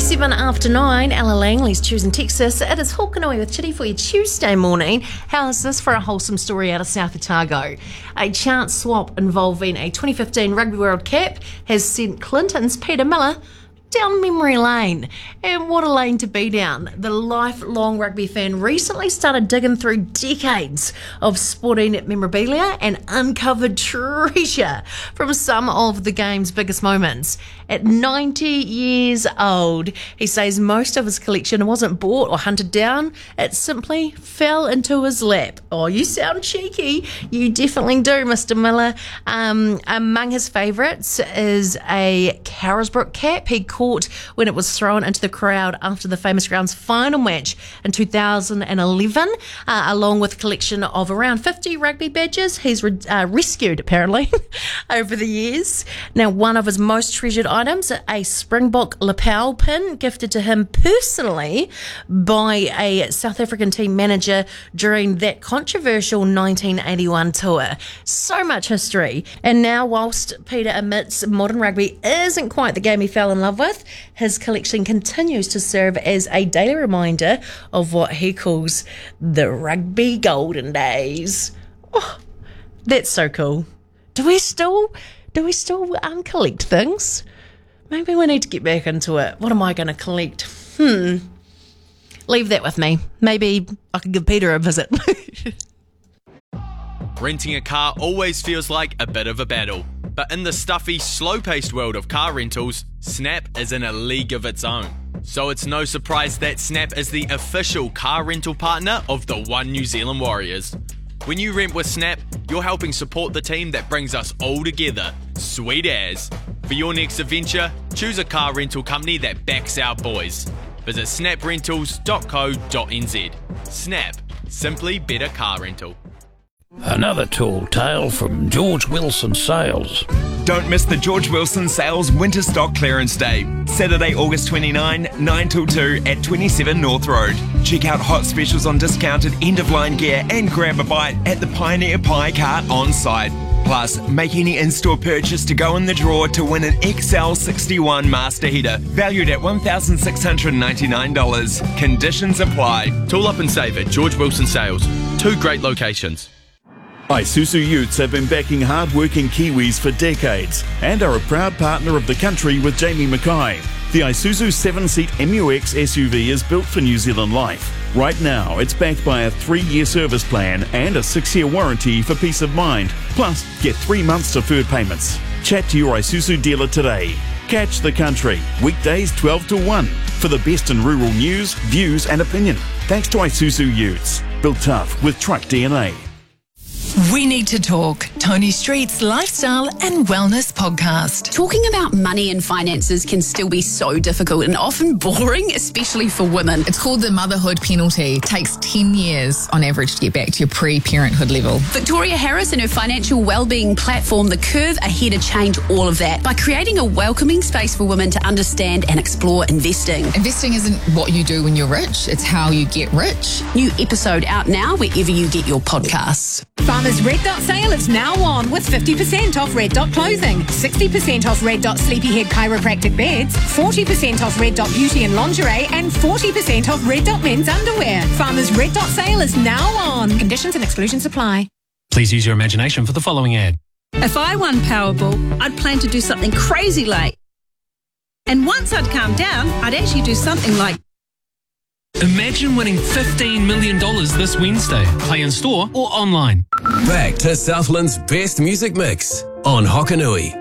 27 after 9, Ella Langley's choosing Texas. It is Hawkanui with Chitty for your Tuesday morning. How's this for a wholesome story out of South Otago? A chance swap involving a 2015 Rugby World Cap has sent Clinton's Peter Miller down memory lane. And what a lane to be down. The lifelong rugby fan recently started digging through decades of sporting memorabilia and uncovered treasure from some of the game's biggest moments. At 90 years old, he says most of his collection wasn't bought or hunted down. It simply fell into his lap. Oh, you sound cheeky. You definitely do, Mr. Miller. Among his favourites is a Carisbrook cap he caught when it was thrown into the crowd after the Famous Grounds final match in 2011, along with a collection of around 50 rugby badges he's rescued, apparently, over the years. Now, one of his most treasured items, a Springbok lapel pin gifted to him personally by a South African team manager during that controversial 1981 tour. So much history. And now, whilst Peter admits modern rugby isn't quite the game he fell in love with, his collection continues to serve as a daily reminder of what he calls the rugby golden days. Oh, that's so cool. Do we still collect things? Maybe we need to get back into it. What am I going to collect? Leave that with me. Maybe I could give Peter a visit. Renting a car always feels like a bit of a battle. But in the stuffy, slow-paced world of car rentals, Snap is in a league of its own. So it's no surprise that Snap is the official car rental partner of the One New Zealand Warriors. When you rent with Snap, you're helping support the team that brings us all together. Sweet as. For your next adventure, choose a car rental company that backs our boys. Visit snaprentals.co.nz. Snap. Simply better car rental. Another tall tale from George Wilson Sales. Don't miss the George Wilson Sales Winter Stock Clearance Day. Saturday, August 29, 9 till 2 at 27 North Road. Check out hot specials on discounted end-of-line gear and grab a bite at the Pioneer Pie Cart on site. Plus, make any in-store purchase to go in the draw to win an XL61 Master Heater, valued at $1,699. Conditions apply. Tool up and save at George Wilson Sales. 2 great locations. Isuzu Utes have been backing hard-working Kiwis for decades and are a proud partner of the country with Jamie Mackay. The Isuzu 7-seat MUX SUV is built for New Zealand life. Right now, it's backed by a 3-year service plan and a 6-year warranty for peace of mind. Plus, get 3 months deferred payments. Chat to your Isuzu dealer today. Catch the country, weekdays 12 to 1, for the best in rural news, views and opinion. Thanks to Isuzu Utes, built tough with truck DNA. We Need to Talk, Tony Street's lifestyle and wellness podcast. Talking about money and finances can still be so difficult and often boring, especially for women. It's called the motherhood penalty. It takes 10 years on average to get back to your pre-parenthood level. Victoria Harris and her financial wellbeing platform, The Curve, are here to change all of that by creating a welcoming space for women to understand and explore investing. Investing isn't what you do when you're rich, it's how you get rich. New episode out now wherever you get your podcasts. Farmers Red Dot sale is now on with 50% off Red Dot clothing, 60% off Red Dot Sleepyhead chiropractic beds, 40% off Red Dot beauty and lingerie, and 40% off Red Dot men's underwear. Farmers Red Dot sale is now on. Conditions and exclusions apply. Please use your imagination for the following ad. If I won Powerball, I'd plan to do something crazy like... And once I'd calmed down, I'd actually do something like... Imagine winning $15 million this Wednesday. Play in store or online. Back to Southland's best music mix on Hockanui.